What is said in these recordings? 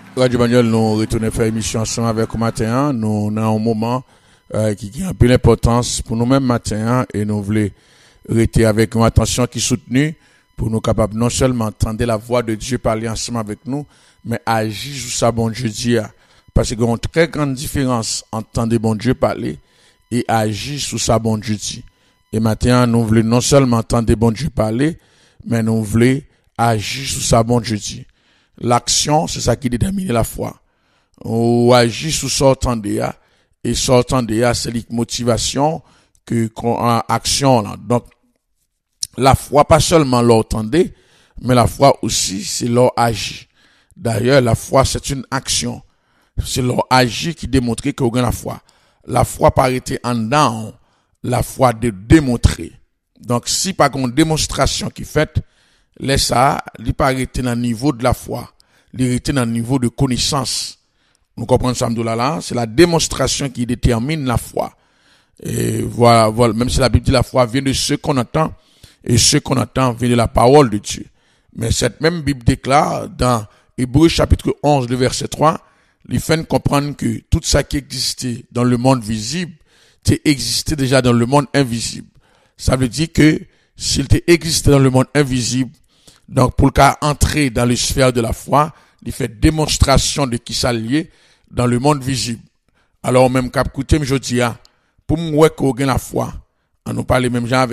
Radio Manuel, nous retournons faire émission ensemble avec le matin. Nous avons un moment qui a un peu d'importance pour nous-mêmes matin et nous voulons rester avec une attention qui est soutenue pour nous capables non seulement entendre la voix de Dieu parler ensemble avec nous, mais agir sur sa bon Dieu dit. Parce qu'il y a une très grande différence entre entendre bon Dieu parler et agir sur sa bon Dieu dit. Et maintenant, nous voulons non seulement entendre bon Dieu parler, mais nous voulons agir sur sa bon Dieu dit. L'action, c'est ça qui détermine la foi. On agit sous sortant de et sortant de c'est la motivation que qu'on a action là. Donc la foi pas seulement l'entendez, mais la foi aussi c'est leur agir. D'ailleurs, la foi c'est une action. C'est leur agir qui démontre que vous avez la foi. La foi pas été en dedans, la foi de démontrer. Donc si pas une démonstration qui fait laisse ça, il pas arrêter dans le niveau de la foi, il arrêter dans le niveau de connaissance. Nous comprenons ça là, c'est la démonstration qui détermine la foi. Et voilà, même si la Bible dit la foi vient de ce qu'on entend, et ce qu'on entend vient de la parole de Dieu. Mais cette même Bible déclare dans Hébreux chapitre 11, le verset 3, il fait comprendre que tout ça qui existait dans le monde visible, existait déjà dans le monde invisible. Ça veut dire que s'il existait dans le monde invisible, donc pour le cas entrer dans les sphères de la foi, il fait démonstration de qui ça lié dans le monde visible. Alors même cap écoutez je dis pour moi qu'on gagne la foi, on nous parle même gens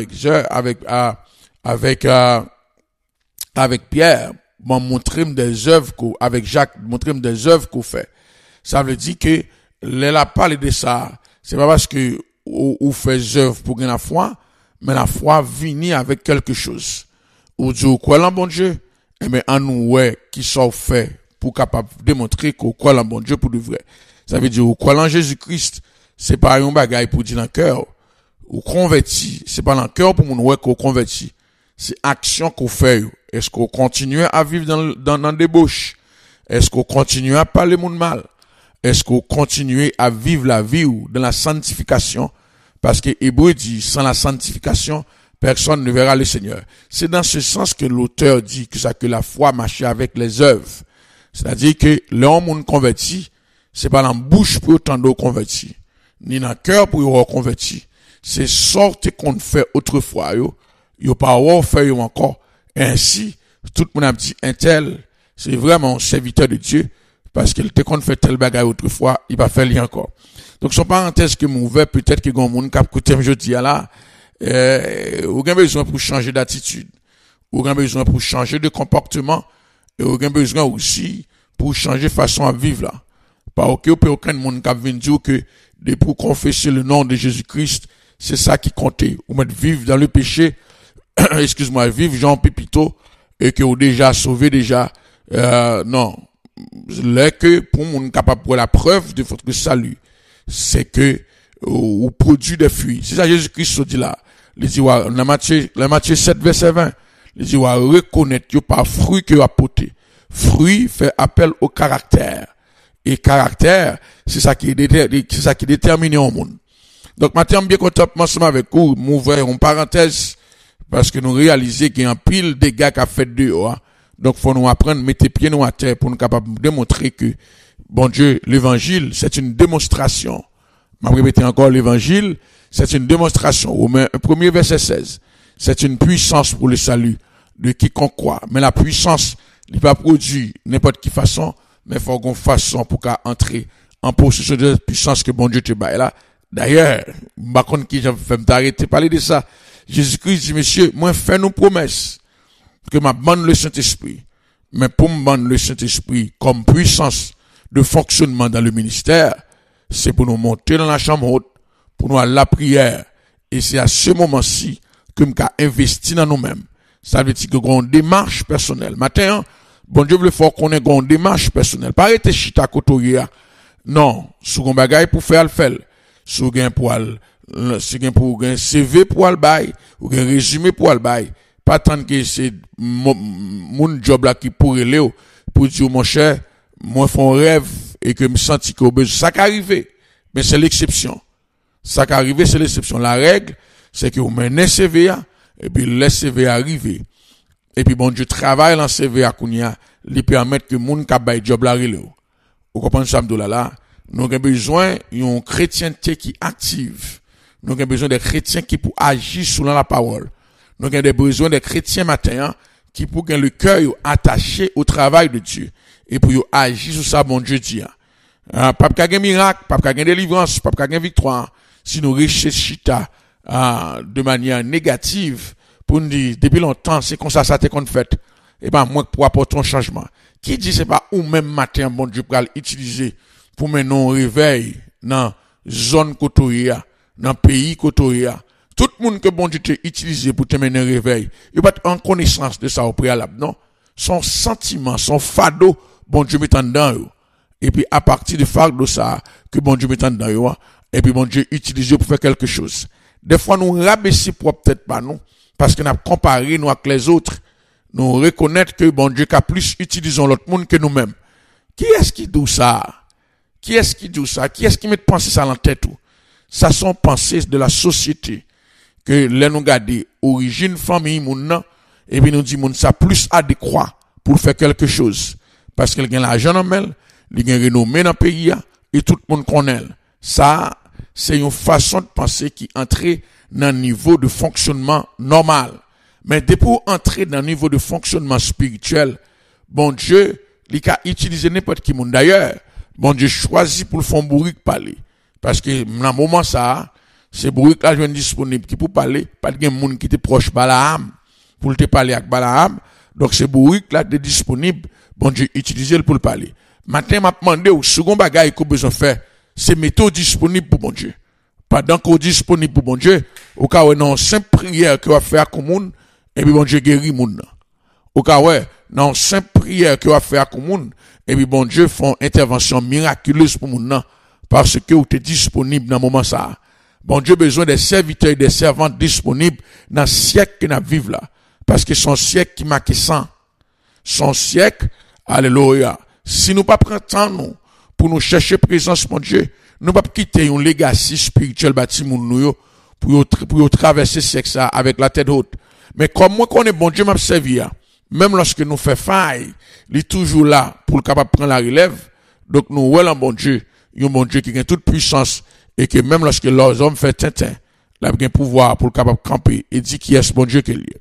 avec Pierre, m'en montrer des œuvres avec Jacques, montrer des œuvres qu'on fait. Ça veut dire que elle a parlé de ça, c'est pas parce que ou fait œuvres pour gagner la foi, mais la foi vient avec quelque chose. Ou dit ou quoi en bon Dieu, et mais en nous ouais qui sont faits pour capable démontrer qu'on croit en bon Dieu pour de vrai. Ça veut dire ou quoi en Jésus-Christ, c'est pas un bagage pour dire dans cœur. Ou converti, c'est pas dans cœur pour mon ouais qu'on converti. C'est action qu'on fait. Est-ce qu'on continue à vivre dans débauche? Est-ce qu'on continue à parler mon mal? Est-ce qu'on continue à vivre la vie ou dans la sanctification? Parce que Hébreu dit sans la sanctification personne ne verra le Seigneur. C'est dans ce sens que l'auteur dit que la foi marche avec les œuvres. C'est-à-dire que l'homme converti, c'est pas dans la bouche pour autant de converti, ni dans le cœur pour y converti. C'est sorte qu'on fait autrefois, yo pas fait encore. Ainsi, tout le monde a dit un tel, c'est vraiment un serviteur de Dieu, parce qu'il te qu'on fait tel bagage autrefois, il va faire rien encore. Donc, son parenthèse que m'ouvert, peut-être que gon moun k'ap koute m'jodi là, ou gen besoin pour changer d'attitude, ou gen besoin pour changer de comportement, et ou gen besoin aussi pour changer façon à vivre là. Pas aucun monde qui vient dire que pour confesser le nom de Jésus-Christ, c'est ça qui comptait. Ou mettre vivre dans le péché, excuse-moi, vivre Jean Pépito, et que ou déjà sauvé déjà, non. Là que pour monde capable pour la preuve de votre salut, c'est que ou produit des fruits. C'est ça Jésus-Christ dit là. Il dit dans Matthieu 7 verset 20, il dit reconnaître yo par fruit que a porté. Fruit fait appel au caractère. Et caractère, c'est ça qui détermine au monde. Donc maintenant bien content ensemble avec vous, m'ouvrir une parenthèse parce que nous réalisons qu'il y a un pile de dégâts qu'a fait dehors. Donc faut nous apprendre mettre pieds nous à terre pour nous capable démontrer que bon Dieu, l'évangile, c'est une démonstration. Je vais répéter encore l'évangile, c'est une démonstration. Romains 1er verset 16. C'est une puissance pour le salut de quiconque croit. Mais la puissance, il n'est pas produit n'importe quelle façon, mais il faut qu'on façon pour qu'à entrer en possession de la puissance que bon Dieu te baille là. D'ailleurs, par contre, qui j'ai fait m'arrêter parler de ça. Jésus-Christ dit, monsieur, moi, fais nous promesse que m'a bande le Saint-Esprit. Mais pour me bande le Saint-Esprit comme puissance de fonctionnement dans le ministère, c'est pour nous monter dans la chambre haute, pour nous à la prière. Et c'est à ce moment-ci que nous avons investi dans nous-mêmes. Ça veut dire que nous avons une démarche personnelle. Maintenant, bon Dieu veut faire qu'on ait une démarche personnelle. Pas arrêter chita kotoria. Non, sous un bagage pour faire le faire. Sous un poil, pour un CV pour le bail, ou un résumé pour le bail. Pas tant que c'est mon job là qui pourrait aller pour dire mon cher, moi fais un rêve et que me senti que besoin ça qu'arrive, mais c'est l'exception. Ça qu'arrive c'est l'exception. La règle c'est que vous menez un CV et puis laisse CV arriver. Et puis bon Dieu travaille dans CV à Kounia, lui permettre que moun ka bay job la relève. Vous comprenez ça, là? Nous avons besoin d'une chrétienté qui active. Nous avons besoin des chrétiens qui pour agir selon la parole. Nous avons besoin des chrétiens matin qui pour gagner le cœur attaché au travail de Dieu et pour agir sur ça, bon Dieu dit. Pas qu'à gagner miracle, pas qu'à gagner délivrance, pas qu'à gagner victoire. Si nous recherchons de manière négative pour nous dire depuis longtemps c'est comme ça t'est qu'on fait. Et ben moi pour apporter un changement. Qui dit c'est pas ou même matin bon Dieu pour utiliser pour mener un réveil dans zone côtoya, dans pays côtoya. Tout le monde que bon Dieu t'a utilisé pour te mener un réveil, il pas en connaissance de ça au préalable, non? Son sentiment, son fardeau, bon Dieu met en dedans. Et puis à partir du fardeau ça que bon Dieu met en dedans, et puis bon Dieu utilise pour faire quelque chose. Des fois nous rabaisser pour peut-être pas nous parce que nous avons comparé nous avec les autres. Nous reconnaître que bon Dieu a plus utilisé l'autre monde que nous-mêmes. Qui est-ce qui dit ça? Qui est-ce qui dit ça? Qui est-ce qui met penser ça dans la tête? Ça sont pensées de la société que les nous garder origine famille moun et puis nous dit moun ça plus adéquat pour faire quelque chose parce qu'il gagne l'argent dans elle, il gagne renommée dans le pays et tout le monde connaît. Ça c'est une façon de penser qui entre dans un niveau de fonctionnement normal. Mais dès pour entrer dans un niveau de fonctionnement spirituel, bon Dieu, il a utilisé n'importe qui monde. D'ailleurs, bon Dieu choisit pour le fond bourrique parler. Parce que, dans le moment ça, c'est bourrique là, je viens disponible qui pour parler, pas de monde qui était proche Balaam, pour te parler avec Balaam. Donc, c'est bourrique là, de disponible, bon Dieu utilisé pour le parler. Maintenant, m'a demandé au second bagage qu'on besoin faire, c'est méthode disponible pour bon Dieu. Pendant qu'on disponible pour bon Dieu, au cas où non simple prière que va faire comme monde, et puis bon Dieu guérit moun. Au cas où non simple prière que va faire comme monde, et puis bon Dieu font intervention miraculeuse pour moun parce que vous êtes disponible dans le moment ça. Bon Dieu besoin des serviteurs et des servantes disponibles dans le siècle que nous vivons là. Parce que son siècle qui marque 100. Son siècle, alléluia. Si nous pas prendre temps nous pour nous chercher présence mon Dieu, nous pas quitter un legacy spirituel bâti moun nou yo pour traverser siècle ça avec la tête haute. Mais comme moi qu'on est bon Dieu m'a servi, même lorsque nous fait faille, il est toujours là pour le capable prendre la relève. Donc nous voyons bon Dieu, un bon Dieu qui a toute puissance et que même lorsque leurs hommes fait tintin, il a bien pouvoir pour le capable camper et dit qui est ce bon Dieu qu'il est.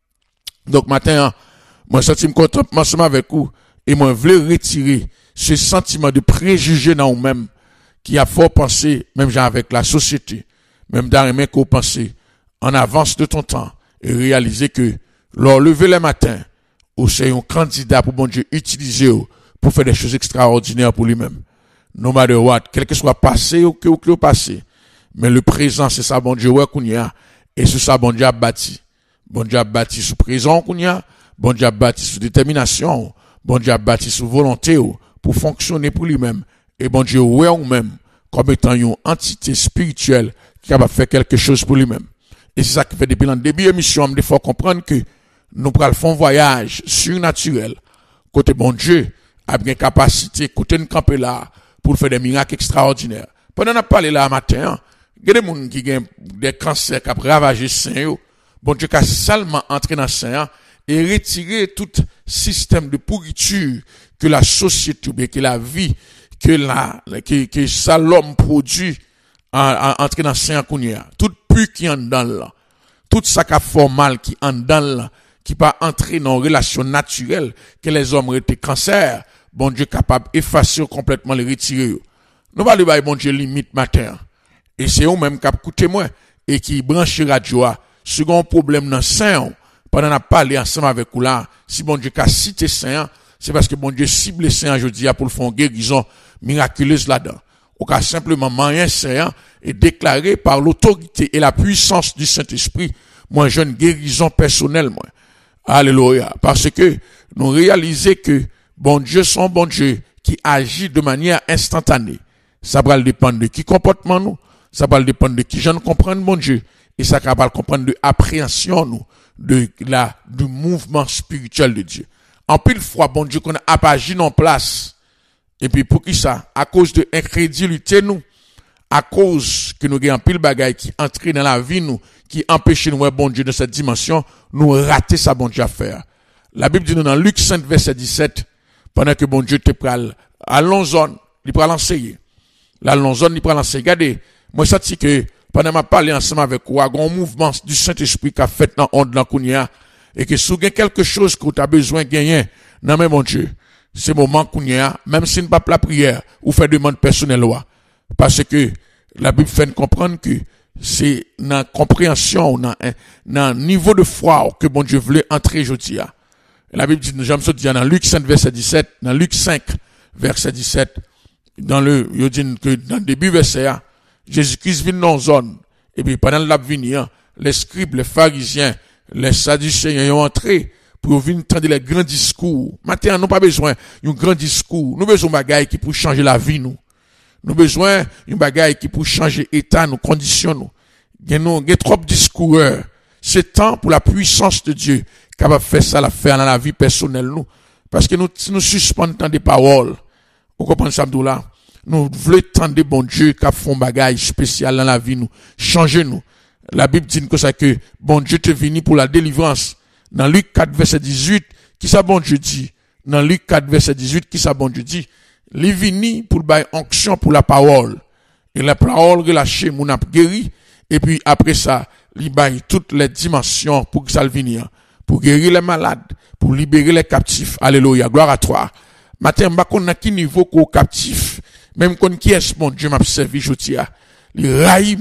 Donc matin, moi senti me content ensemble avec vous et moi voulais retirer ce sentiment de préjugé dans vous-même qui a fort pensé même genre avec la société, même d'arriver qu'on pensait en avance de ton temps et réaliser que leur lever le matin ou c'est un candidat pour bon Dieu utiliser pour faire des choses extraordinaires pour lui-même. No matter what, quel que soit passé ou que passé, mais le présent c'est ça bon Dieu ouais qu'on y a et c'est ça bon Dieu a bâti. Bon Dieu a bâti sous présent qu'on y a, bon Dieu a bâti sous détermination, bon Dieu a bâti sous volonté pour fonctionner pour lui-même et bon Dieu ouais ou même comme étant une entité spirituelle qui va faire quelque chose pour lui-même. Et c'est ça qui fait depuis le début de l'émission, il faut comprendre que nous prenons un voyage surnaturel. Côté bon Dieu, a bien capacité, côté nous camper là, pour faire des miracles extraordinaires. Pendant qu'on a parlé là matin, il y a des gens qui ont des cancers qui ont ravagé le sein. Bon Dieu a seulement entré dans le sein et retiré tout système de pourriture que la société, que la vie, que ça l'homme produit entrer dans le sein qu'on y a. Tout pu qui en dedans là. Tout ça qui a fait mal qui en dedans là. Qui pas entrer dans une relation naturelle que les hommes étaient cancer. Bon Dieu capable d'effacer complètement les retirer. Nous pas le bon Dieu limite matin. Et c'est eux même qui écouté moi et qui branche radio. Second problème dans sein, pendant qu'on a parlé ensemble avec vous là, si bon Dieu a cité sein, c'est parce que bon Dieu cible sein aujourd'hui pour faire une guérison miraculeuse là-dedans. Ou qu'a simplement moyen sein et déclaré par l'autorité et la puissance du Saint-Esprit, moi j'ai une guérison personnelle moi. Alléluia. Parce que nous réalisons que bon Dieu, son bon Dieu, qui agit de manière instantanée. Ça va dépendre de qui comportement nous. Ça va dépendre de qui je ne comprends bon Dieu. Et ça va comprendre de appréhension nous, du mouvement spirituel de Dieu. En pile fois, bon Dieu, qu'on a agi en place. Et puis pour qui ça? À cause de incrédulité nous. À cause que nous avons pile bagaille qui entre dans la vie nous, qui empêche nous, bon Dieu, de cette dimension, nous rater sa bon Dieu à faire. La Bible dit nous dans Luc 5, verset 17, pendant que bon Dieu te pral, allons zone, il prend l'enseigner. Là, dans zone, il prend l'enseigner. Regardez, moi, ça dit que, pendant ma parlé ensemble avec vous, un mouvement du Saint-Esprit qui a fait dans onde dans Kounia, et que si vous avez quelque chose que vous avez besoin de gagner, non, mais mon Dieu, c'est moment Kounia, même si ce n'est pas la prière, ou fait demande personnelle, parce que la Bible fait comprendre que c'est dans la compréhension, dans un niveau de foi que bon Dieu voulait entrer aujourd'hui. La Bible dit, j'aime ça dire dans Luc 5, verset 17, dans Luc 5, verset 17, dans le début verset, Jésus-Christ vient dans une zone, et puis pendant la venir, les scribes, les pharisiens, les sadducéens ont entré pour venir entendre les grands discours. Maintenant, nous n'avons pas besoin d'un grand discours. Nous avons besoin d'un bagage qui pour changer la vie, nous. Nous avons besoin d'un bagage qui pour changer l'état, nos conditions, nous. Il y a trop de discours. C'est temps pour la puissance de Dieu capable de faire ça, la faire dans la vie personnelle, nous. Parce que nous suspendons des paroles. Vous comprenez ça, là? Nous voulons tendre bon Dieu qui font bagage spécial dans la vie, nous. Changez-nous. La Bible dit que ça que bon Dieu te venu pour la délivrance. Dans Luc 4, verset 18, qui ça bon Dieu dit? Dans Luc 4, verset 18, qui ça bon Dieu dit? Il est venu pour bailler onction pour la parole. Et la parole relâchée, mon a guéri. Et puis après ça, il baille toutes les dimensions pour que ça le vienne. Pour guérir les malades, pour libérer les captifs. Alléluia, gloire à toi. Matin, m'ba qu'on a qui niveau qu'au captif. Même qu'on qui est mon Dieu m'a servi, je tiens. Il raille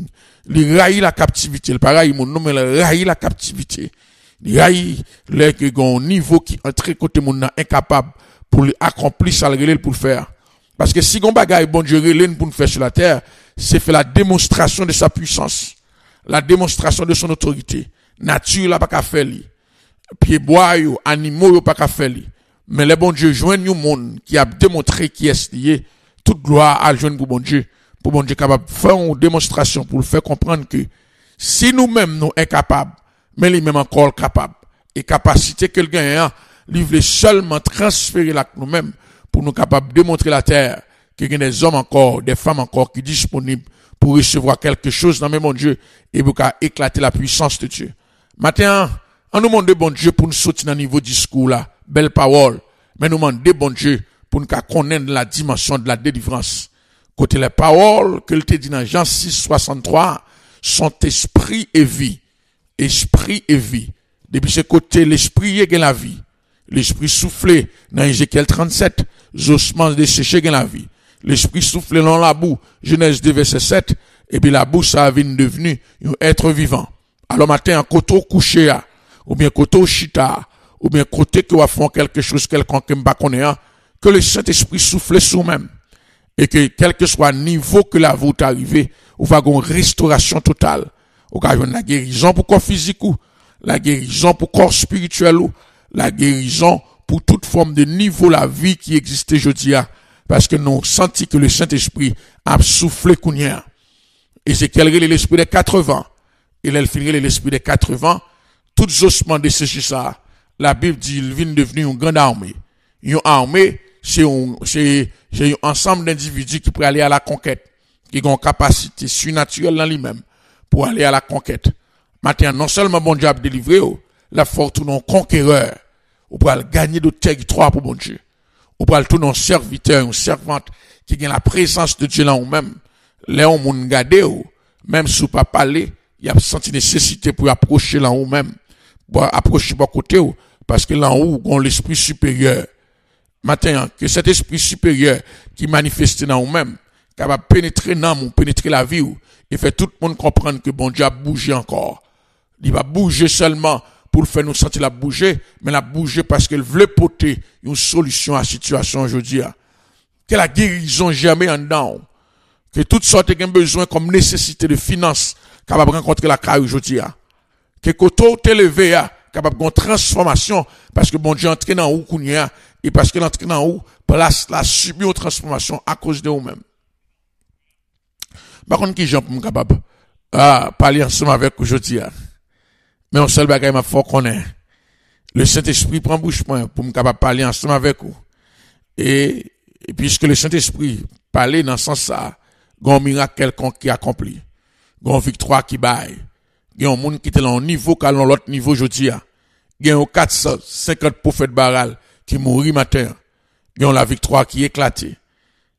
la captivité. Il pareil, mon nom, il raille la captivité. Il raille les niveau qui entre côté mon incapable pour accomplir ça, pour le faire. Parce que si on bagaille bon Dieu relève pour nous faire sur la terre, c'est faire la démonstration de sa puissance. La démonstration de son autorité. Nature, là, pas qu'à faire li. Pieds bois, animaux, pas qu'à faire li. Mais le bon Dieu joigne un monde qui a démontré qui est lié. Toute gloire à joindre pour bon Dieu. Pour bon Dieu capable de faire une démonstration pour le faire comprendre que si nous-mêmes nous incapables, mais lui-même encore capable. Et capacité que le gagnant, il veut seulement transférer là nous-mêmes pour nous capables de démontrer la terre qu'il y a des hommes encore, des femmes encore qui sont disponibles pour recevoir quelque chose dans mon Dieu et pour éclater la puissance de Dieu. Maintenant, on nous demande de bon Dieu pour nous sortir dans le niveau discours là, belle parole, mais nous demande de bon Dieu pour nous connaître la dimension de la délivrance. Côté les paroles que te dit dans Jean 6, 63, sont esprit et vie. Esprit et vie. Depuis ce côté, l'esprit est la vie. L'esprit soufflé dans Ézéchiel 37, ossements desséchés gagne la vie. L'esprit soufflé dans la boue, Genèse 2, verset 7, et puis la boue, ça a devenu un être vivant. Alors matin, un côté couché, ou bien côté chita, ou bien côté que va faire quelque chose, quelconque que m'ba connaît, que le Saint-Esprit souffle sur même. Et que quel que soit le niveau que la voûte arrive, ou va avoir une restauration totale. Ou va avoir la guérison pour corps physique ou, la guérison pour corps spirituel ou, la guérison pour toute forme de niveau la vie qui existait aujourd'hui. Parce que nous senti que le Saint-Esprit a soufflé kounia. Et c'est qu'elle est l'esprit des 80. Et elle finirait l'esprit des 80. Tout ossements de ça. La Bible dit, il vient devenir une grande armée. Une armée, c'est un ensemble d'individus qui pourraient aller à la conquête. Qui ont une capacité surnaturelle dans lui-même pour aller à la conquête. Maintenant, non seulement bon Dieu a délivré, la fortune en conquéreur. Ou pour gagner de territoire pour bon Dieu. Ou pour tout un serviteur, une servante qui gagne la présence de Dieu là ou même. Là où on gade même si pas parler, il y a senti nécessité pour approcher là ou même. Pour approcher par côté parce que là où on l'esprit supérieur. Maintenant, que cet esprit supérieur qui manifeste dans nous-mêmes, capable de pénétrer dans nous, pénétrer la vie, et fait tout le monde comprendre que bon Dieu a bougé encore. Il va bouger seulement pour le faire nous sentir la bouger, mais la bouger parce qu'elle veut porter une solution à la situation aujourd'hui. Que la guérison jamais en dedans. Que toutes sortes de besoins comme nécessité de finances, capable de rencontrer la caille aujourd'hui. Que koto t'élevé, capable de transformation, parce que bon Dieu entré dans où kounia, et parce que l'entrée dans où, place la subit une transformation à cause de vous-même. Par contre, qui j'en peux capable, parler ensemble avec aujourd'hui, mais on seul bagage m'a fort connaît. Le Saint-Esprit prend bouche pour me capable parler ensemble avec vous. Et puisque le Saint-Esprit parlait dans ce sens ça, il y a un miracle quelconque qui accompli. Il y a une victoire qui baille. Il y a un monde qui était dans un niveau qu'à l'autre niveau aujourd'hui. Il y a 450 prophètes baral qui mourent matin. Il y a la victoire qui est éclatée.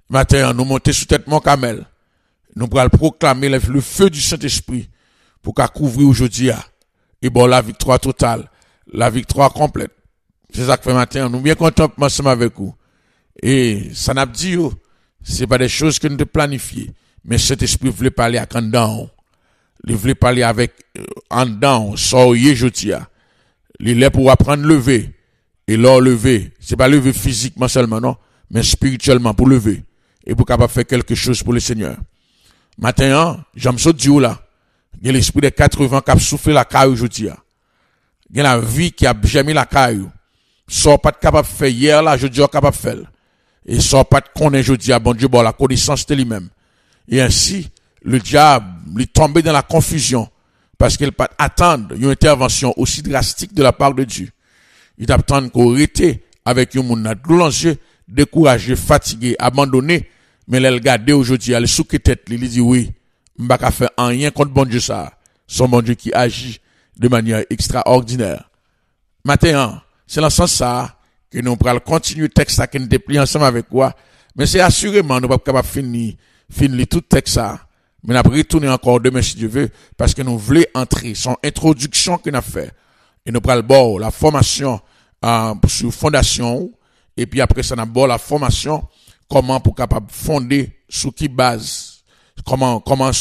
Matin, nous monter sous tête mon camel. Nous pourrons proclamer le feu du Saint-Esprit pour qu'à couvrir aujourd'hui. Et bon, la victoire totale, la victoire complète. C'est ça que fait matin. Nous bien contents ensemble avec vous. Et ça n'a pas dit, c'est pas des choses que nous te planifions. Mais cet esprit voulait parler avec en dedans. Il voulait parler avec en dedans, soyez aujourd'hui. Il est pour apprendre à lever. Et leur lever, c'est pas lever physiquement seulement, non, mais spirituellement pour lever. Et pour capable faire quelque chose pour le Seigneur. Maintenant, j'aime ça dire là. Il y a l'esprit des 80 qui a soufflé la caille aujourd'hui. Il y a la vie qui a jamais la caille. Sort pas de capable de faire hier là, je dis capable de faire. Et sort pas de connaître aujourd'hui, bon Dieu, bon, la connaissance de lui-même. Et ainsi, le diable, il est tombé dans la confusion. Parce qu'il pas attendre une intervention aussi drastique de la part de Dieu. Il attend qu'on arrête avec un monde glangé, découragé, fatigué, abandonné. Mais il regarde aujourd'hui, il sous tête, il dit oui, m'ba ka faire rien contre bon Dieu ça. Son bon Dieu qui agit de manière extraordinaire. Maintenant, c'est dans ce sens ça que nous pourrons continuer le texte à qui nous déplions ensemble avec quoi. Mais c'est assurément, nous ne pouvons pas finir tout le texte ça. Mais nous allons retourner encore demain si Dieu veut, parce que nous voulons entrer, son introduction que nous avons fait. Et nous prenons la formation sur fondation, et puis après ça, nous avons la formation, comment pour capable fonder sur qui base, comment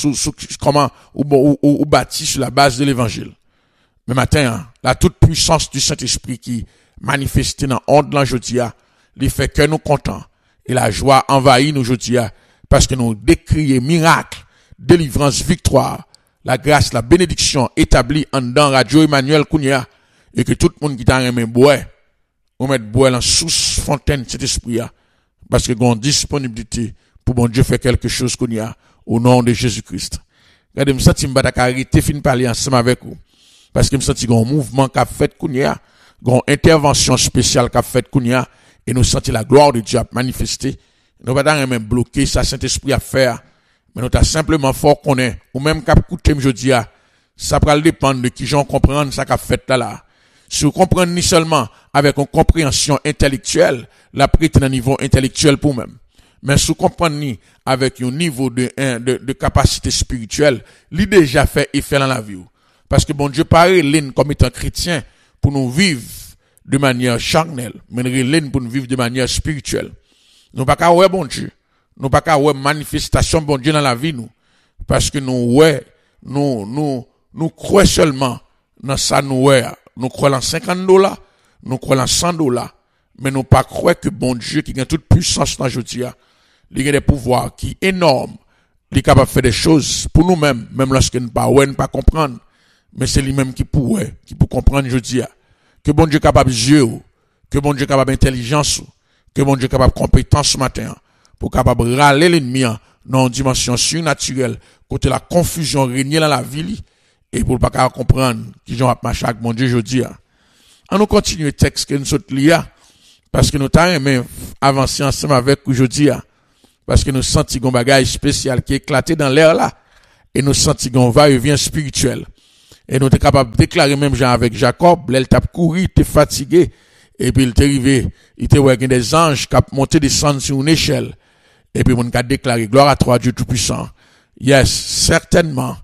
ou bâti sur la base de l'évangile. Mais matin, la toute puissance du Saint-Esprit qui manifeste dans l'onde l'aujourd'hui, il fait que nous contents. Et la joie envahit nous aujourd'hui, parce que nous décrions miracle, délivrance, victoire, la grâce, la bénédiction établie en dedans Radio Emmanuel Kounia, et que tout le monde qui t'a aimé boire, on met boire dans sous fontaine cet esprit là, parce que qu'on disponibilité pour bon Dieu faire quelque chose Kounia au nom de Jésus-Christ. Regardez, me senti me battre arrêter fin parler ensemble avec vous, parce que me senti un mouvement qu'a fait Kounia, une intervention spéciale qu'a fait Kounia, et nous senti la gloire de Dieu manifester. Nous pas dans même bloquer ça Saint-Esprit à faire. Mais nous t'as simplement fort qu'on est, ou même qu'à écouter, je dis, ça va dépendre de qui j'en comprendre ça qu'a fait là. Si vous comprenez ni seulement avec une compréhension intellectuelle, la prête un niveau intellectuel pour même. Mais si vous comprenez ni avec un niveau de capacité spirituelle, il déjà fait effet dans la vie. Parce que bon Dieu paraît l'une comme étant chrétien pour nous vivre de manière charnelle, mais l'une pour nous vivre de manière spirituelle. Nous pas qu'à ouais bon Dieu. Nous pas qu'à ouais manifestation bon Dieu dans la vie nous. Parce que nous croyons seulement dans ça nous croyons en $50, nous croyons en $100, mais nous pas croyons que bon Dieu qui a toute puissance dans aujourd'hui, il a des pouvoirs qui énormes, il est capable de faire des choses pour nous-mêmes, même lorsque nous pas comprendre, mais c'est lui-même qui peut comprendre aujourd'hui. Que bon Dieu est capable de yeux, que bon Dieu est capable d'intelligence, que bon Dieu est capable de compétence ce matin, pour capable râler l'ennemi dans une dimension surnaturelle, côté la confusion régner dans la ville, et pour ne pas comprendre qui j'en marché avec mon Dieu aujourd'hui. On nous continue le texte que nous sommes liés, parce que nous t'avons avancé ensemble avec aujourd'hui, parce que nous sentons qu'on bagage spécial qui est éclaté dans l'air là, et nous sentons qu'on va et vient spirituel. Et nous sommes capables de déclarer même genre avec Jacob, il t'a couru, il était fatigué, et puis il était arrivé, il était avec des anges qui ont monté descendre sur une échelle. Et puis, on a déclaré, gloire à toi, Dieu Tout-Puissant. Yes, certainement.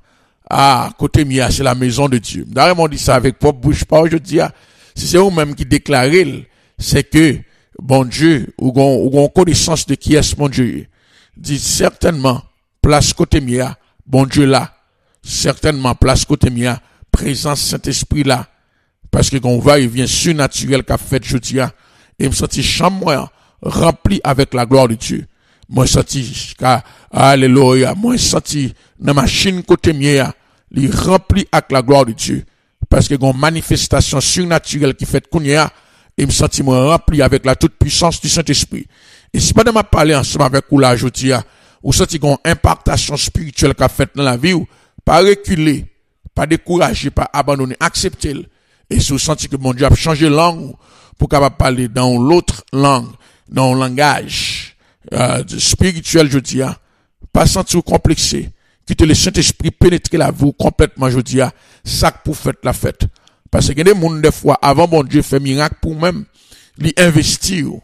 Côté mia, c'est la maison de Dieu. D'ailleurs, on dit ça avec propre bouche, pas aujourd'hui. Si c'est vous-même qui déclarez, c'est que, bon Dieu, ou gon connaissance de qui est mon Dieu. Dit certainement, place côté mia, bon Dieu là. Certainement, place côté mia, présence Saint-Esprit là. Parce que qu'on va, il vient surnaturel qu'a fait aujourd'hui. Et me sentis chambre rempli avec la gloire de Dieu. Moi senti alléluia, moi senti dans machine côté mien, il rempli avec la gloire de Dieu parce que une manifestation surnaturelle qui fait kounya et me senti moi rempli avec la toute puissance du Saint-Esprit. Et si pas de m'a parler ensemble avec vous là aujourd'hui, ou senti une impactation spirituelle qu'a fait dans la vie ou pas reculer, pas décourager, pas abandonner, accepter. Et si vous sentez que mon Dieu a changé langue pour capable parler dans l'autre langue, dans le langage spirituel, je dis, pas sentir complexé, quitter le Saint-Esprit pénétrer la vie complètement, je dis, ça pour faire la fête. Parce que des gens, des fois, avant bon Dieu fait miracle pour même, lui investir,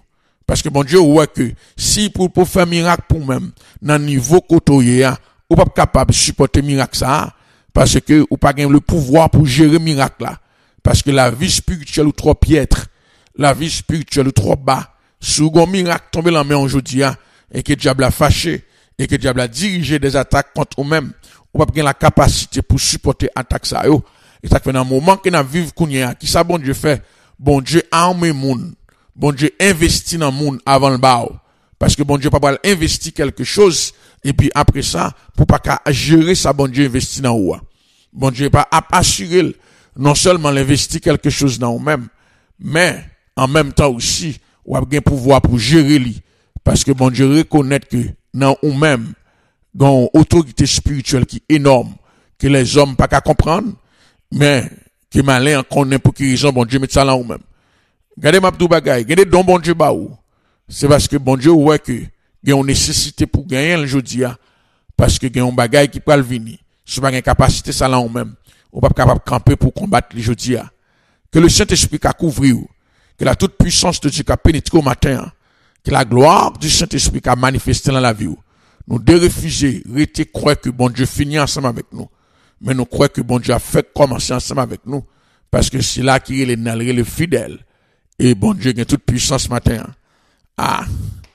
Parce que bon Dieu, ouais que, si pour faire miracle pour même, dans le niveau côté, ou pas capable de supporter miracle ça, parce que, ou pas gagner le pouvoir pour gérer miracle là. Parce que la vie spirituelle ou trop piètre, la vie spirituelle ou trop bas, sous un miracle tombe dans la main aujourd'hui, et que le diable a fâché, et que le diable a dirigé des attaques contre eux-mêmes, ou pas gagner la capacité pour supporter attaque ça, yo. Et ça fait dans un moment que nous vivons, qui ça bon Dieu fait? Bon Dieu arme moun. Bon Dieu investit dans le monde avant le bas. Parce que bon Dieu pas investir quelque chose, et puis après ça, pour pas qu'à gérer ça, bon Dieu investit dans ou. Bon Dieu pas assurer non seulement l'investir quelque chose dans vous-même, mais en même temps aussi, ou a bien pouvoir pour gérer lui. Parce que bon Dieu reconnaît que dans vous-même, dans une autorité spirituelle qui est énorme, que les hommes pas qu'à comprendre, mais que malin connaît pour qui raison bon Dieu met ça là vous-même. Regardez ma tout bagay, regardez don bon Dieu ba ou. C'est parce que bon Dieu ouais que il y a une nécessité pour gagner le jodi a parce que il y a un bagay qui peut venir. Si pas une capacité ça là ou même, ou pas capable camper pour combattre le jodi a. Que le Saint-Esprit a couvrir, que la toute puissance de Dieu a pénétré au matin, que la gloire du Saint-Esprit a manifesté dans la vie. Nous devons refuser, rester croire que bon Dieu finit ensemble avec nous. Mais nous croyons que bon Dieu a fait commencer ensemble avec nous parce que c'est là qu'il est le fidèle. Et bon Dieu a toute puissance matin. Ah.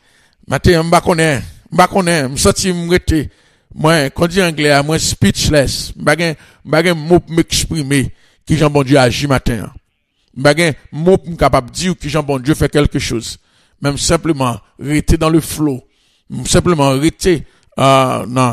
Matin, m'ba connaît, m'senti m'rete. Moi, quand dit anglais, moi speechless. M'ba mot m'exprimer qui Jean bon Dieu agit matin. M'ba mot capable dire que Jean bon Dieu fait quelque chose. Même simplement rester dans le flow. Simplement rester dans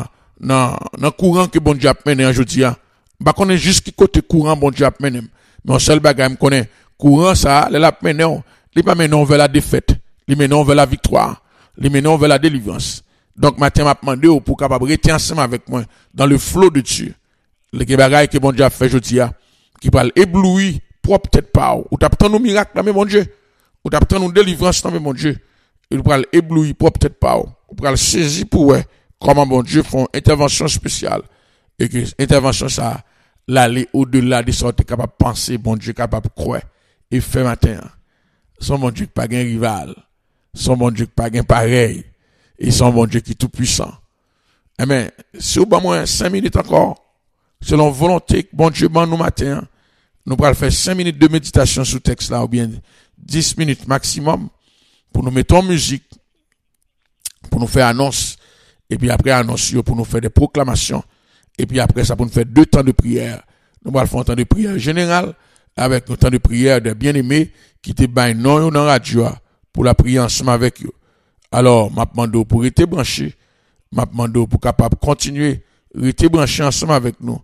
courant que bon Dieu a mené aujourd'hui. M'ba connaît juste qui côté courant bon Dieu a mené. Mais un seul bagage me connaît courant ça, il a mené, il pas mené vers la défaite, il mené vers la victoire, il mené vers la délivrance. Donc matin m'a demandé pour capable rester ensemble avec moi dans le flot de Dieu. Les bagages que bon Dieu a fait aujourd'hui qui parle ébloui propre tête pas ou t'attend nos miracles là mais mon Dieu, ou t'attend nos délivrances là mais mon Dieu. Il parle ébloui propre tête pas ou parle saisir pour comment bon Dieu font intervention spéciale et que intervention ça l'aller au-delà de ce que capable de penser bon Dieu capable de croire. Et fait matin, son bon Dieu qui pas un rival, son bon Dieu qui pas un pareil, et son bon Dieu qui est tout puissant. Eh bien, si vous avez moins 5 minutes encore, selon volonté que bon Dieu nous matin, nous pourrons faire 5 minutes de méditation sur texte là, ou bien 10 minutes maximum, pour nous mettre en musique, pour nous faire annonce, et puis après annonce, pour nous faire des proclamations, et puis après ça, pour nous faire 2 temps de prière. Nous allons faire un temps de prière général, avec un temps de prière des bien-aimés qui te baillent non dans la radio pour la prière ensemble avec eux. Alors, m'a demandé pour rester branché, m'a demandé pour capable continuer, rester branché ensemble avec nous.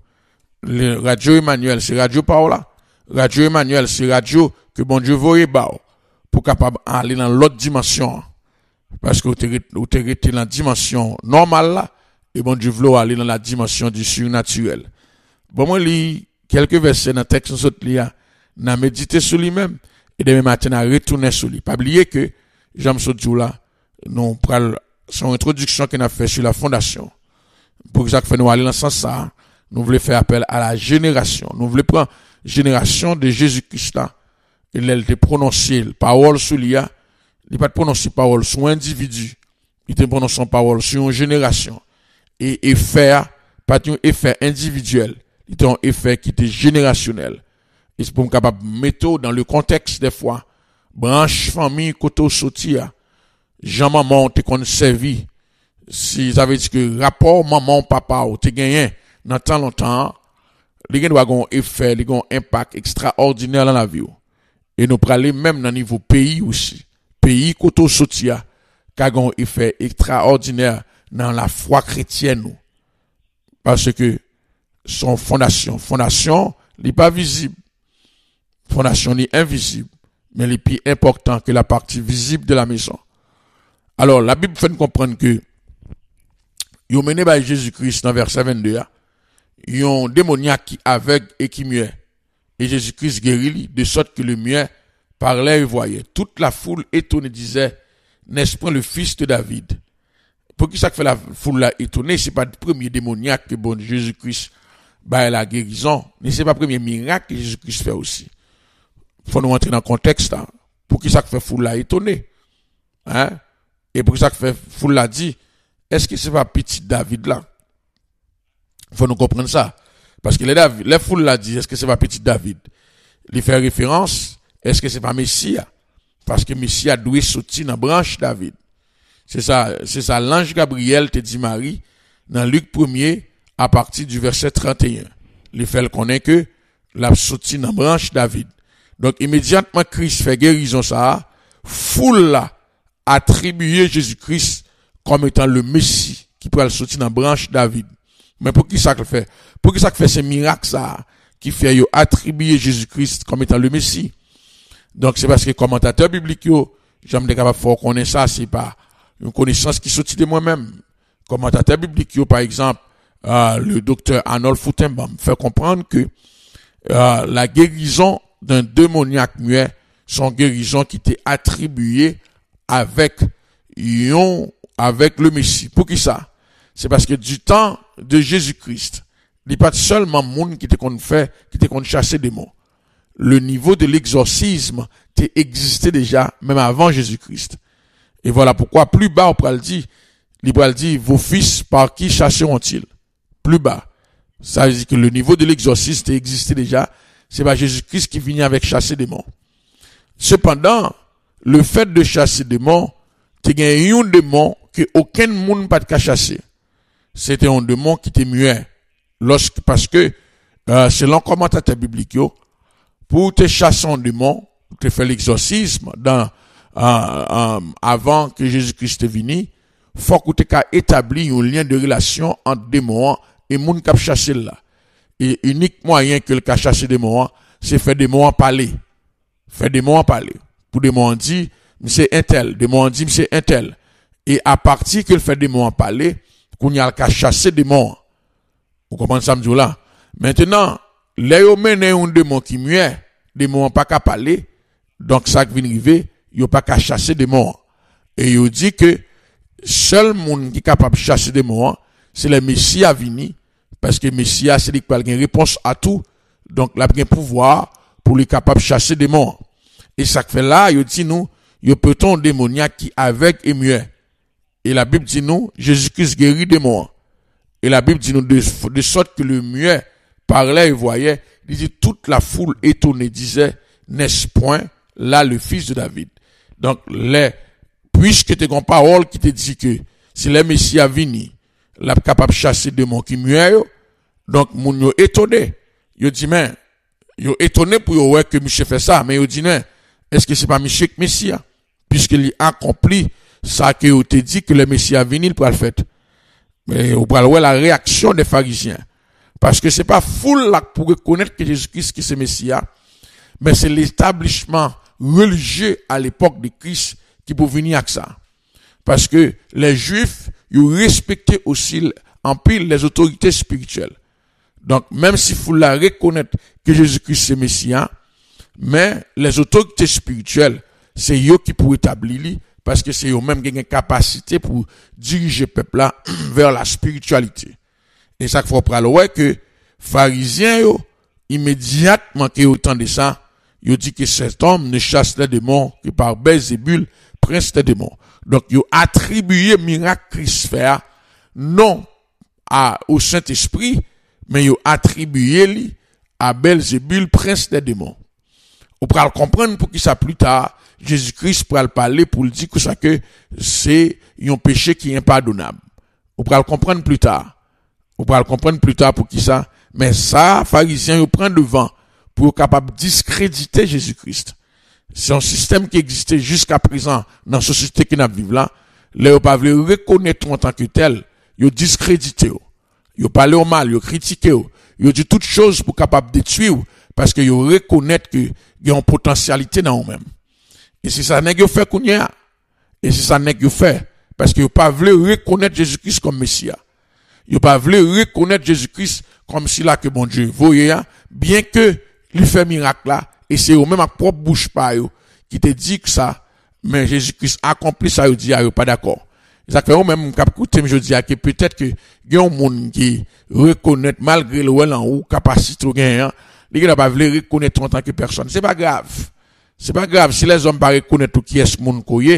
Le Radio Emmanuel, c'est Radio Paola. Radio Emmanuel, c'est radio que bon Dieu voyait pour capable aller dans l'autre dimension. Parce que vous êtes resté dans la dimension normale là, et bon Dieu veut aller dans la dimension du surnaturel. Bon, moi, lis quelques versets dans le texte, nous avons médité sur lui-même, et demain matin, nous avons retourné sur lui. Pas oublier que, Jean Sodjou là, nous prenons son introduction qu'il a fait sur la fondation. Pour que ça fait nous aller dans ce sens ça, nous voulons faire appel à la génération. Nous voulons prendre génération de Jésus-Christ là. Il a prononcé parole sur lui, il n'a pas prononcé parole sur un individu. Il a prononcé parole sur une génération. Et effet, pas un effet individuel. Il a un effet qui était générationnel. Et c'est pour me capable de mettre dans le contexte des fois, branche famille, côté sortir, Jean-maman, t'es qu'on servi. Si ça veut dire que rapport maman-papa, ou t'es gagné, dans tant longtemps, les gens doivent avoir un effet, ils ont un impact extraordinaire dans la vie. Et nous parlons même dans le niveau pays aussi. Pays, côté sortir, qui a un effet extraordinaire dans la foi chrétienne. Parce que son fondation, n'est pas visible. Fondation n'est invisible, mais les plus important que la partie visible de la maison. Alors, la Bible fait nous comprendre que, ils ont mené par Jésus-Christ dans verset 22, ils ont démoniaque qui aveugle et qui muet. Et Jésus-Christ guérit de sorte que le muet parlait et voyait. Toute la foule étonnée disait, n'est-ce pas le fils de David? Pour qui ça fait la foule là étonnée? C'est pas le premier démoniaque que bon Jésus-Christ la guérison, mais c'est pas le premier miracle que Jésus-Christ fait aussi. Faut nous entrer dans le contexte là. Pour qui ça fait foule là étonné? Hein? Et pour ça que fait foule l'a dit, est-ce que c'est pas petit David là? Faut nous comprendre ça. Parce que les foules l'a dit, est-ce que c'est pas petit David? Il fait référence, est-ce que c'est pas Messia? Parce que Messia doit sortir dans branche David. C'est ça, l'ange Gabriel te dit Marie, dans Luc 1er, à partir du verset 31. Il fait le connaître que, la sorti dans branche David. Donc, immédiatement, Christ fait guérison ça, foule là, attribuer Jésus-Christ comme étant le Messie, qui pourrait sortir dans branche David. Mais pour qui ça le fait? Pour qui ça fait ces miracles ça, qui fait attribuer Jésus-Christ comme étant le Messie? Donc, c'est parce que commentateur biblique, j'aime être capable de faire connaître ça, c'est pas une connaissance qui sortit de moi-même. Commentateur biblique, par exemple, le docteur Arnold Foutenbaum fait comprendre que la guérison d'un démoniaque muet sont guérisons qui étaient attribuées avec le Messie. Pour qui ça? C'est parce que du temps de Jésus-Christ, il n'y a pas seulement monde qui était qu'on chasser des démons. Le niveau de l'exorcisme existait déjà, même avant Jésus-Christ. Et voilà pourquoi, plus bas, on peut le dire, vos fils, par qui chasseront-ils? Plus bas. Ça veut dire que le niveau de l'exorcisme existait déjà, c'est pas Jésus-Christ qui venait avec chasser des démons. Cependant, le fait de chasser des démons, tu gagnes un démon que aucun monde pas de chasser. C'était un démon qui était muet. Parce que, selon commentateur biblique, pour te chasser un démon, pour te faire l'exorcisme avant que Jésus-Christ te vini, faut que tu aies établi un lien de relation entre démon et moun qui a chassé là. Et unique moyen que le cas chasser démon, c'est faire démon parler. Faire démon parler. Pour démon dit, c'est un tel. Démon dit, c'est un tel. Et à partir qu'il fait démon parler, qu'on y a le cas chasser démon. Vous comprenez ça, m'dou là? Maintenant, les yo mène un démon qui muet, démon pas qu'à parler, donc ça qui vient arriver, yo pas qu'à chasser démon. Et yo dit que, seul monde qui est capable de chasser démon, c'est le Messie à venir, parce que Messie c'est lui qui a une réponse à tout, donc il a un pouvoir pour lui capable de chasser démon. Et ça fait là, yo dit nous, yo peut-on démoniaque qui avec et muet. Et la Bible dit nous, Jésus-Christ guérit démon. Et la Bible dit nous de sorte que le muet parlait et voyait, il dit toute la foule étonnée disait, n'est-ce point là le fils de David? Donc puisque tu as une parole qui te dit que si le Messie a venu, la capable de chasser des démons qui muet, donc moun yo étonné. Yo dit mais yo étonné pour yo ouais que monsieur fait ça, mais yo dit non, est-ce que c'est pas monsieur que Messie puisqu'il a accompli ça que yo te dit que le Messie a venu pour le faire. Mais on parle la réaction des pharisiens. Parce que c'est pas foule là pour reconnaître que Jésus-Christ qui c'est Messia, mais c'est l'établissement religieux à l'époque de Christ qui peut venir avec ça. Parce que les Juifs, ils respectaient aussi en pile les autorités spirituelles. Donc, même si foule là reconnaître que Jésus-Christ c'est Messia, mais les autorités spirituelles, c'est eux qui pour établir parce que c'est eux-mêmes qui ont une capacité pour diriger le peuple là vers la spiritualité. Et ça qu'il faut prendre ouais que pharisiens immédiatement qu'ils entendent ça, ils dit que cet homme ne chasse les démons que par Belzébul, prince des démons. Donc ils attribué miracle Christ fait non au Saint-Esprit, mais ils attribué à Belzébul, prince des démons. On peut comprendre pour qui ça plus tard Jésus-Christ pourra le parler pour le dire que ça que c'est un péché qui est impardonnable. On pourra le comprendre plus tard. On pourra le comprendre plus tard pour qui ça. Mais ça, pharisiens, ils prennent devant pour être capable de discréditer Jésus-Christ. C'est un système qui existait jusqu'à présent dans la société qui n'a pas là. Là, ils pas voulu reconnaître en tant que tel. Ils discrédité. Ils parlé au mal, ils critiqué. Ils dit toutes choses pour capable de détruire parce qu'ils reconnaissent qu'il y a une potentialité dans eux-mêmes. Et c'est ça nèg yo fait kounya. Et c'est ça nèg yo fait parce que yo pas voulu reconnaître Jésus-Christ comme Messie. Yo pas voulu reconnaître Jésus-Christ comme si là que bon Dieu voyait bien que lui fait miracle là et c'est eux même à propre bouche pas yo qui te dit que ça mais Jésus-Christ accompli ça yo dit yo pas d'accord. Ça fait eux même cap écouter je dis que peut-être que y a un monde qui reconnaît malgré le en haut capacité gain, il n'a pas voulu reconnaître en tant que personne. C'est pas grave. C'est pas grave si les hommes pas reconnaître qui est ce monde koye,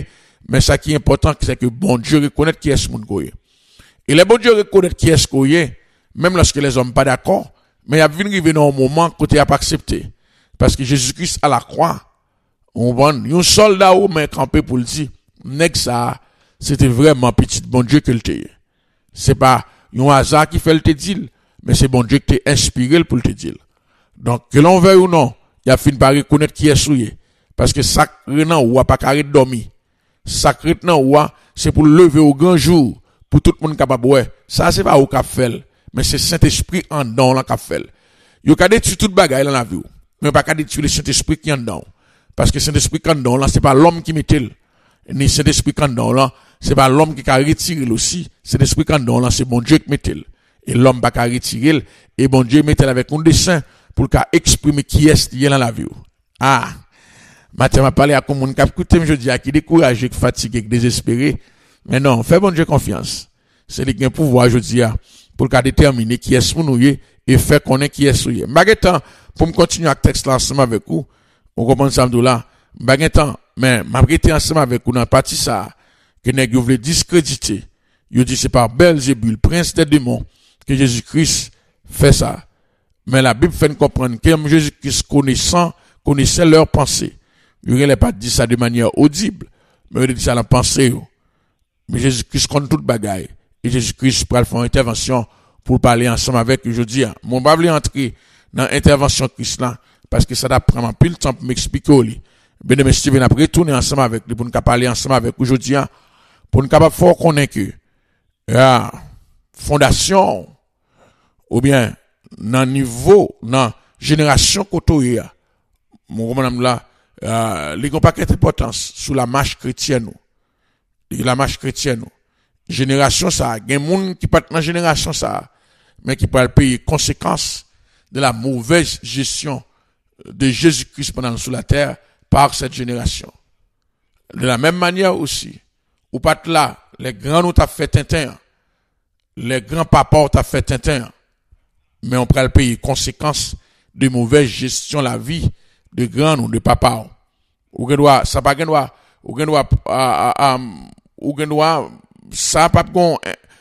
Mais ça qui est important, c'est que bon Dieu reconnaît qui est ce monde qu'on est. Et les bon Dieu reconnaît qui est ce qu'on est, même lorsque les hommes pas d'accord, mais il y a venu arriver dans un moment côté a pas accepté. Parce que Jésus-Christ à la croix, on voit un soldat ou mais campé pour le dire, nèg ça, c'était vraiment petit bon Dieu que le t'est. C'est pas un hasard qui fait le te dire, mais c'est bon Dieu qui t'a inspiré pour le te dire. Donc, que l'on veuille ou non, il a fini par reconnaître qui est souillé. Parce que sacré nan ou a pas carré de dormir. Sacré nan ou a, c'est pour lever au grand jour, pour tout le monde capable, ouais. Ça, c'est pas au cap fait, mais c'est Saint-Esprit en dedans, là, cap fait. Yo ka détruire toute bagaille dans la vie, mais pas ka détruire le Saint-Esprit qui en dedans. Parce que Saint-Esprit qui en dedans, là, c'est pas l'homme qui met le. Ni Saint-Esprit qui en dedans, là, c'est pas l'homme qui a retiré aussi. Saint-Esprit qui en dedans, là, c'est bon Dieu qui met le. Et l'homme pas ka retirer, et bon Dieu met avec un dessin, pour qu'a exprimer qui est qui est dans la vie. Ah, Mathieu m'a parlé à comme on cap écouter je dis à qui découragé, fatigué, désespéré. Mais non, fais bon Dieu confiance. C'est lui qui a pouvoir je dis pour qu'a déterminer qui est pour nous et faire connaître qui est souillé. M'baguetan pour me continuer avec texte là ensemble avec vous. On comprend ça là. M'baguetan mais m'abriter ensemble avec vous dans partie ça que nèg yo veut discréditer. Yo dit c'est par Belzébul, prince des démons que Jésus-Christ fait ça. Mais la Bible fait nous comprendre que Jésus-Christ connaissait leurs pensées. Il n'aurait pas dit ça de manière audible, mais il dit ça dans la pensée. Mais Jésus-Christ connaît toute bagaille. Et Jésus-Christ peut faire une intervention pour parler ensemble avec eux. Je dis, mon pas voulu entrer dans l'intervention Christ là, parce que ça doit prendre un peu le temps pour m'expliquer. Bien, Steven a retourné ensemble avec lui, pour nous parler ensemble avec eux. Je dis, pour nous capable fort connaître que, fondation, ou bien, dans niveau, dans génération côté, mon madame là, les gros paquet d'importance sous la marche chrétienne, la marche chrétienne, génération ça, il y a des gens qui partent dans génération ça, mais qui peuvent payer conséquences de la mauvaise gestion de Jésus-Christ pendant sur la terre par cette génération. De la même manière aussi, ou pas là, les grands nous t'a fait Tintin, les grands papas t'a fait Tintin, mais on peut payer conséquences de mauvaise gestion de la vie de grands ou de papa. Ou doit ça pas doit ça pas gon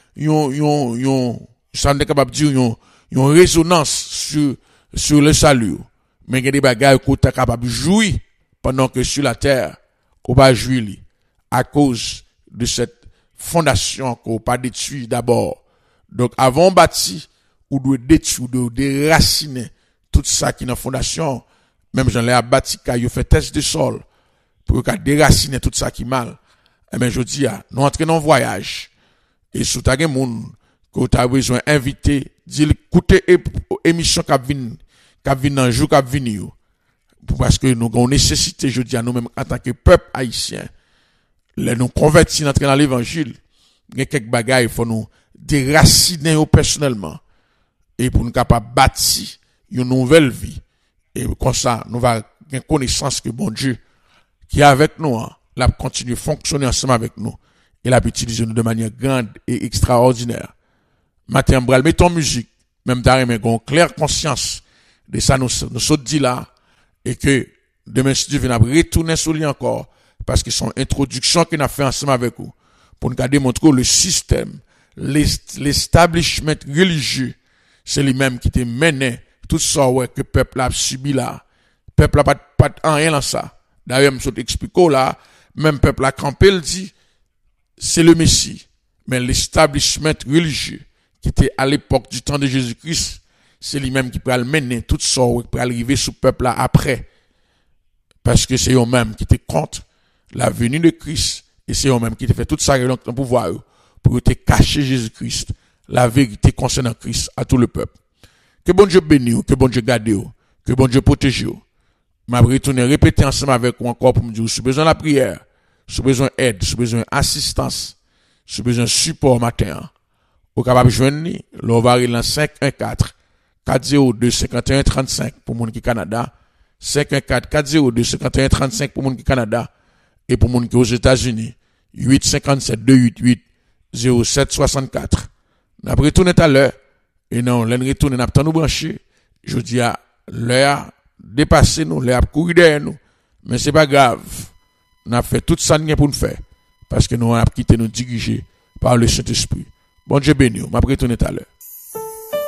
ça n'est capable dire yon résonance sur le salut. Mais il y a des bagages qu'on est capable de jouir pendant que sur la terre qu'on va jouir à cause de cette fondation qu'on pas détruit d'abord. Donc avant bâti ou doit détruire ou déraciner tout ça qui est dans la fondation. Même j'en ai bâti quand il fait test de sol pour qu'a déraciner tout ça qui est mal. Eh ben je dis nous entrons dans voyage et sous ta gen moun que tu as besoin inviter dire écouter émission qui vient dans jour qui venir parce que nous avons nécessité je dis à nous même en tant que peuple haïtien les nous convertir entrer dans l'évangile il y a quelques bagages il faut nous déraciner personnellement et pour nous capable bâtir une nouvelle vie et comme ça nous va gagner connaissance que bon Dieu qui est avec nous l'a continuer à fonctionner ensemble avec nous et l'a utiliser nous de manière grande et extraordinaire. Matin bral mettons musique même d'arrêt mais gon claire conscience de ça nous dit là et que demain si Dieu vient retourner sur lui encore parce que son introduction qu'il a fait ensemble avec vous pour nous démontrer le système l'establishment religieux c'est lui-même qui te mené tout ça ouais que peuple a subi là peuple a pas rien dans ça d'ailleurs me expliquer là même peuple a campé le dit c'est le Messie mais l'establishment religieux qui était à l'époque du temps de Jésus-Christ c'est lui-même qui peut le mener tout ça qui peut arriver sous peuple là après parce que c'est eux-mêmes qui étaient contre la venue de Christ et c'est eux-mêmes qui te fait tout ça dans le pouvoir pour te cacher Jésus-Christ la vérité concernant Christ à tout le peuple. Que bon Dieu bénisse, que bon Dieu garde, que bon Dieu protège. M'a retourner répéter ensemble avec vous encore pour me dire si besoin de la prière, si besoin d'aide, si besoin d'assistance, si besoin de support matin. Au capable joindre l'ovari dans 514 402 51 35 pour moun qui Canada, 514 402 51 35 pour moun qui Canada et pour moun qui aux États-Unis 857 288 0764. N'a retourné tout à l'heure et non, l'en retourner n'a pas nous brancher. Je dis à l'heure dépasser nous, l'heure courir derrière nous, mais c'est pas grave. On a fait tout ça pour nous faire parce que nous avons quitté nous diriger par le Saint-Esprit. Bon Dieu béni, m'a retourner tout à l'heure.